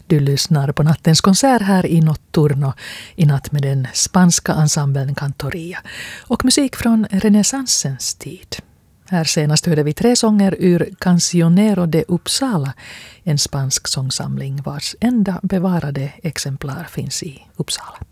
Du lyssnar på nattens konsert här i Notturno i natt med den spanska ensemblen Cantoria och musik från renässansens tid. Här senast hörde vi 3 sånger ur Cancionero de Uppsala, en spansk sångsamling vars enda bevarade exemplar finns i Uppsala.